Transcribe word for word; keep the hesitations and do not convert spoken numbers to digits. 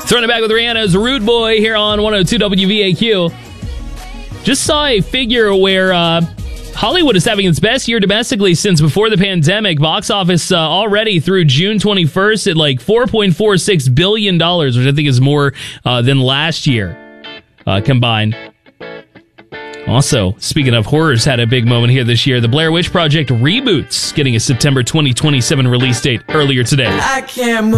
Throwing it back with Rihanna's Rude Boy here on one oh two W V A Q. Just saw a figure where uh, Hollywood is having its best year domestically since before the pandemic. Box office uh, already through June twenty-first at like four point four six billion dollars, which I think is more uh, than last year uh, combined. Also, speaking of horrors, had a big moment here this year. The Blair Witch Project reboots, getting a September twenty twenty-seven release date earlier today. I can't move.